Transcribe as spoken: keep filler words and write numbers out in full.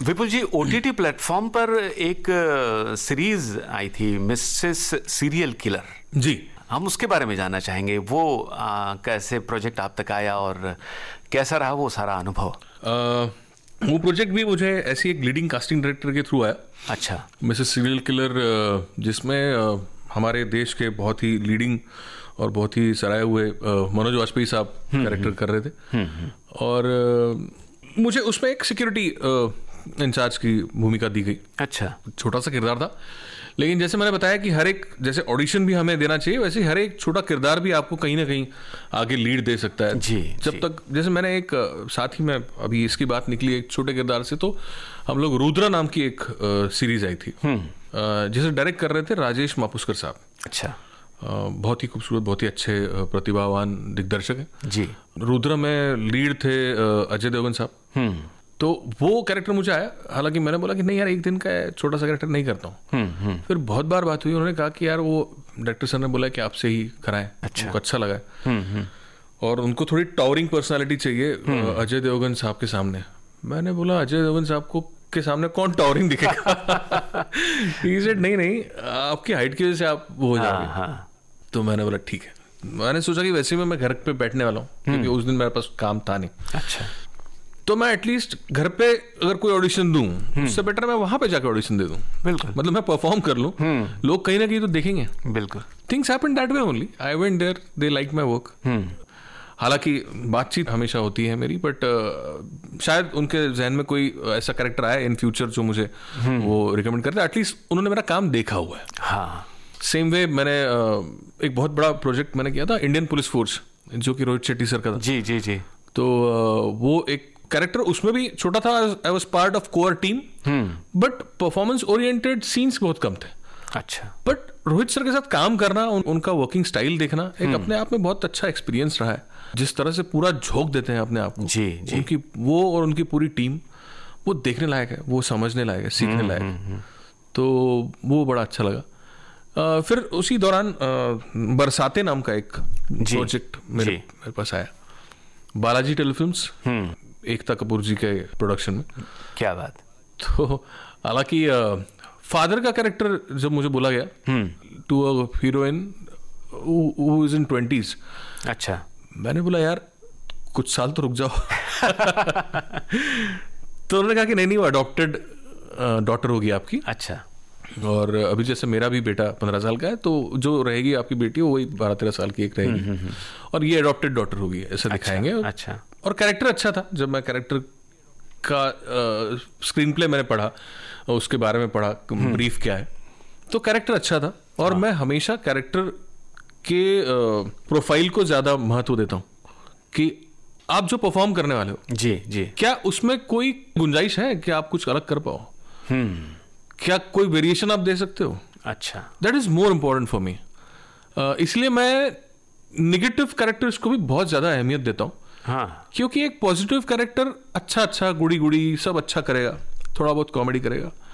विपुल जी, OTT platform पर एक series आई थी, मिसेस सीरियल किलर जी, हम उसके बारे में जानना चाहेंगे। वो आ, कैसे प्रोजेक्ट आप तक आया और कैसा रहा वो सारा अनुभव? आ, वो प्रोजेक्ट भी मुझे ऐसी एक लीडिंग कास्टिंग डायरेक्टर के थ्रू आया। अच्छा। मिसेस सीरियल किलर, जिसमें हमारे देश के बहुत ही लीडिंग और बहुत ही सराहे हुए मनोज वाजपेयी साहब कैरेक्टर कर रहे थे, और मुझे उसमें एक सिक्योरिटी इंचार्ज की भूमिका दी गई। अच्छा। छोटा सा किरदार था, लेकिन जैसे मैंने बताया कि हर एक, जैसे ऑडिशन भी हमें देना चाहिए, वैसे हर एक छोटा किरदार भी आपको कहीं ना कहीं आगे लीड दे सकता है। जी, जब जी। तक, जैसे मैंने एक साथ ही में अभी इसकी बात निकली एक छोटे किरदार से, तो हम लोग रुद्रा नाम की एक सीरीज आई थी, जिसे डायरेक्ट कर रहे थे राजेश मापुस्कर साहब। अच्छा। बहुत ही खूबसूरत, बहुत ही अच्छे प्रतिभावान दिग्दर्शक हैं जी। रुद्रा में लीड थे अजय देवगन साहब। तो वो कैरेक्टर मुझे आया, हालांकि मैंने बोला कि नहीं यार, एक दिन का छोटा सा कैरेक्टर नहीं करता हूँ। फिर बहुत बार बात हुई, उन्होंने कहा कि यार वो डायरेक्टर सर ने बोला कि आपसे ही कराएं। अच्छा। उनको अच्छा लगा है और उनको थोड़ी टावरिंग पर्सनालिटी चाहिए अजय देवगन साहब के सामने। मैंने बोला अजय देवगन साहब को के सामने कौन टावरिंग दिखेगा? ही सेड नहीं नहीं, आपकी हाइट की वजह से आप वो हो जाओगे। हाँ, हाँ। तो मैंने बोला ठीक है। मैंने सोचा कि वैसे में मैं घर पे बैठने वाला हूँ, क्योंकि उस दिन मेरे पास काम था नहीं। अच्छा। तो मैं एटलीस्ट घर पे अगर कोई ऑडिशन दूं, उससे बेटर मैं वहां पे जाकर ऑडिशन दे दूं। बिल्कुल। मतलब मैं परफॉर्म कर लूं, लोग कहीं ना कहीं तो देखेंगे। बिल्कुल। Things happen that way only. I went there, they like my work. हालांकि बातचीत हमेशा होती है मेरी, बट uh, शायद उनके जहन में कोई ऐसा कैरेक्टर आया इन फ्यूचर जो मुझे वो रिकमेंड करता है। एटलीस्ट उन्होंने मेरा काम देखा हुआ है। हाँ। सेम वे मैंने uh, एक बहुत बड़ा प्रोजेक्ट मैंने किया था, इंडियन पुलिस फोर्स, जो कि रोहित शेट्टी सर का था। जी जी जी। तो uh, वो एक कैरेक्टर उसमें भी छोटा था। I was part of core team, but performance oriented scenes बहुत कम थे। अच्छा। बट रोहित सर के साथ काम करना, उन, उनका वर्किंग स्टाइल देखना एक अपने आप में बहुत अच्छा एक्सपीरियंस रहा है। जिस तरह से पूरा झोंक देते हैं अपने आप को, जी, जी। उनकी वो और उनकी पूरी टीम, वो देखने लायक है, वो समझने लायक है, सीखने लायक है। तो वो बड़ा अच्छा लगा। uh, फिर उसी दौरान uh, बरसाते नाम का एक प्रोजेक्ट मेरे, मेरे पास आया, बालाजी टेलीफिल्म्स, एकता कपूर जी के प्रोडक्शन में। क्या बात। तो हालांकि फादर का कैरेक्टर जब मुझे बोला गया to a heroine who is in twenties. अच्छा। मैंने बोला यार कुछ साल तो रुक जाओ। तो उन्होंने कहा कि नहीं नहीं, वो अडॉप्टेड डॉटर होगी आपकी। अच्छा। और अभी जैसे मेरा भी बेटा पंद्रह साल का है, तो जो रहेगी आपकी बेटी वही बारह तेरह साल की एक रहेगी, और ये अडॉप्टेड डॉटर होगी, ऐसा दिखाएंगे। अच्छा। और कैरेक्टर अच्छा था। जब मैं कैरेक्टर का स्क्रीन प्ले मैंने पढ़ा, उसके बारे में पढ़ा, ब्रीफ क्या है, तो कैरेक्टर अच्छा था। और हाँ। मैं हमेशा कैरेक्टर के प्रोफाइल को ज्यादा महत्व देता हूँ कि आप जो परफॉर्म करने वाले हो, जी जी, क्या उसमें कोई गुंजाइश है कि आप कुछ अलग कर पाओ? हम्म क्या कोई वेरिएशन आप दे सकते हो? अच्छा। That is more important for me. इसलिए मैं निगेटिव कैरेक्टर्स को भी बहुत ज्यादा अहमियत देता हूँ। हाँ। क्योंकि एक पॉजिटिव कैरेक्टर अच्छा अच्छा गुड़ी गुड़ी सब अच्छा करेगा, थोड़ा बहुत कॉमेडी करेगा,